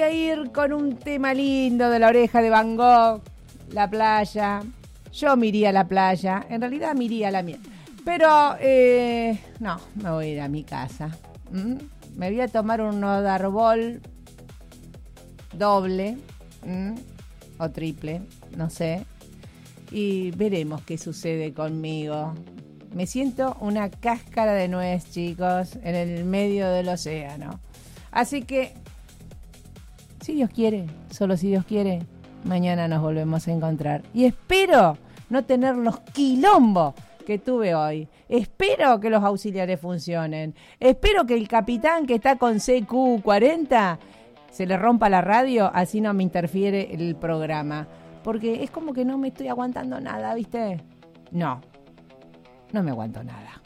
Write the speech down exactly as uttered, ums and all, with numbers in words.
a ir con un tema lindo de La Oreja de Van Gogh, la playa. Yo me iría a la playa, en realidad me iría a la mía. Pero, eh, no, me voy a ir a mi casa. ¿Mm? Me voy a tomar un Nodarbol doble, ¿Mm? o triple, no sé. Y veremos qué sucede conmigo. Me siento una cáscara de nuez, chicos, en el medio del océano. Así que, si Dios quiere, solo si Dios quiere, mañana nos volvemos a encontrar. Y espero no tener los quilombos que tuve hoy. Espero que los auxiliares funcionen. Espero que el capitán que está con C Q cuarenta se le rompa la radio, así no me interfiere el programa. Porque es como que no me estoy aguantando nada, ¿viste? No, no me aguanto nada.